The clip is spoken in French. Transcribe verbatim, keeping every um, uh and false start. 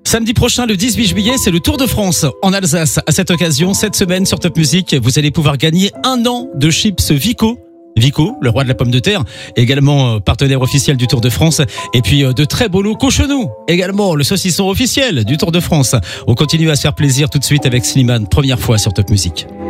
Samedi prochain, le dix-huit juillet, c'est le Tour de France en Alsace. À cette occasion, cette semaine sur Top Music, vous allez pouvoir gagner un an de chips Vico. Vico, le roi de la pomme de terre, également partenaire officiel du Tour de France. Et puis de très beaux lots Cochonou, également le saucisson officiel du Tour de France. On continue à se faire plaisir tout de suite avec Slimane, première fois sur Top Music.